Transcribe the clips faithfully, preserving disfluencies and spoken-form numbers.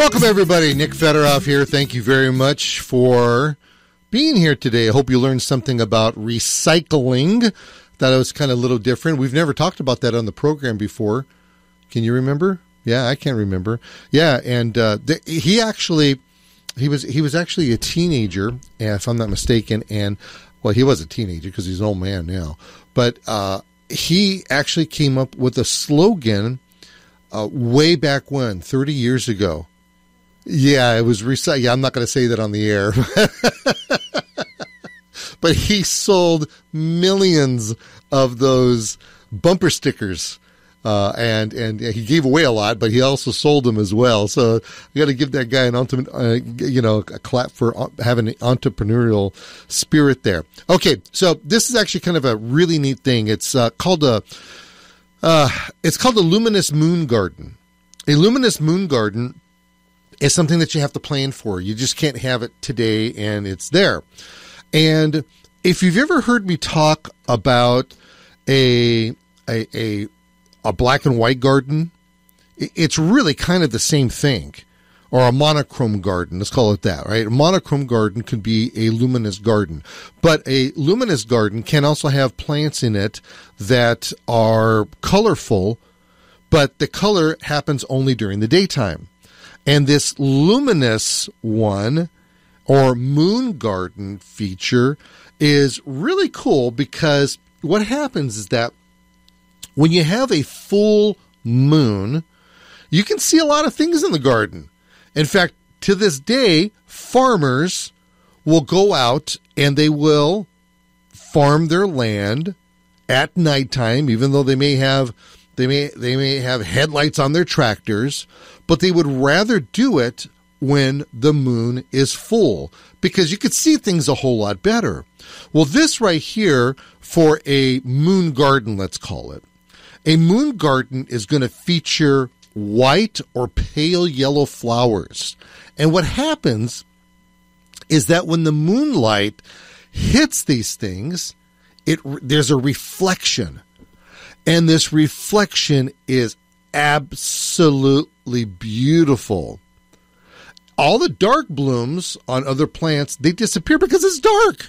Welcome, everybody. Nick Fedoroff here. Thank you very much for being here today. I hope you learned something about recycling. Thought it was kind of a little different. We've never talked about that on the program before. Can you remember? Yeah, I can't remember. Yeah, and uh, th- he actually, he was he was actually a teenager, if I'm not mistaken, and, well, he was a teenager because he's an old man now, but uh, he actually came up with a slogan uh, way back when, thirty years ago. Yeah, it was recycled. Yeah, I'm not going to say that on the air. But he sold millions of those bumper stickers. Uh, and, and he gave away a lot, but he also sold them as well. So you got to give that guy an, uh, you know, a clap for having an entrepreneurial spirit there. Okay. So this is actually kind of a really neat thing. It's uh, called a, uh, it's called a luminous moon garden. A luminous moon garden is something that you have to plan for. You just can't have it today and it's there. And if you've ever heard me talk about a, a, a, a black and white garden, it's really kind of the same thing, or a monochrome garden. Let's call it that, right? A monochrome garden could be a luminous garden, but a luminous garden can also have plants in it that are colorful, but the color happens only during the daytime. And this luminous one, or moon garden feature, is really cool because what happens is that when you have a full moon, you can see a lot of things in the garden. In fact, to this day, farmers will go out and they will farm their land at nighttime, even though they may have they may they may have headlights on their tractors, but they would rather do it when the moon is full because you could see things a whole lot better. Well, this right here for a moon garden, let's call it. A moon garden is going to feature white or pale yellow flowers. And what happens is that when the moonlight hits these things, it there's a reflection. And this reflection is absolutely beautiful. All the dark blooms on other plants, they disappear because it's dark.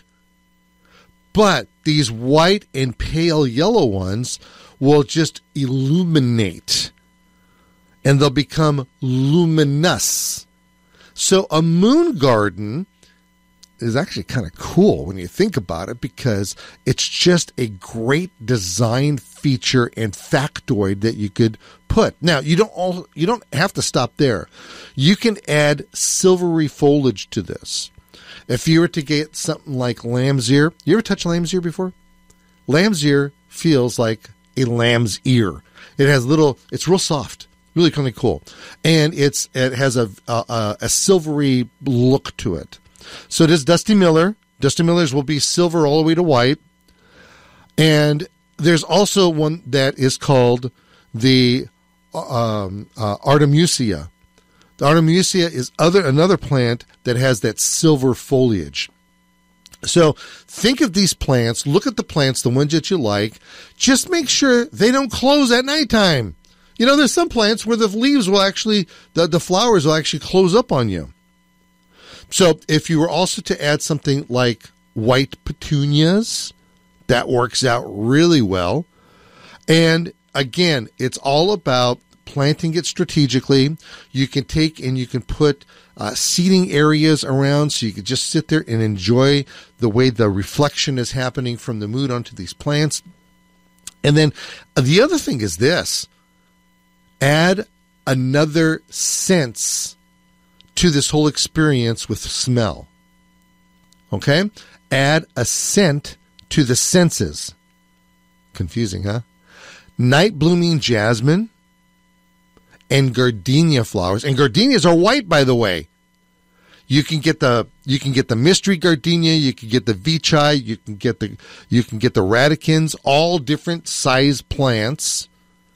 But these white and pale yellow ones will just illuminate, and they'll become luminous. So a moon garden is actually kind of cool when you think about it because it's just a great design feature and factoid that you could put. Now, you don't all, you don't have to stop there. You can add silvery foliage to this. If you were to get something like lamb's ear, you ever touch lamb's ear before? Lamb's ear feels like a lamb's ear. It has little, it's real soft, really kind of cool. And it's it has a, a, a silvery look to it. So does Dusty Miller. Dusty Miller's will be silver all the way to white. And there's also one that is called the um, uh, Artemisia. The Artemisia is other another plant that has that silver foliage. So think of these plants, look at the plants, the ones that you like, just make sure they don't close at nighttime. You know, there's some plants where the leaves will actually, the, the flowers will actually close up on you. So if you were also to add something like white petunias, that works out really well. And again, it's all about planting it strategically. You can take and you can put uh, seating areas around so you can just sit there and enjoy the way the reflection is happening from the moon onto these plants. And then uh, the other thing is this. Add another sense to this whole experience with smell. Okay? Add a scent to the senses. Confusing, huh? Night blooming jasmine and gardenia flowers. And gardenias are white, by the way. You can get the you can get the mystery gardenia, you can get the veitchi, you can get the you can get the radicans, all different size plants.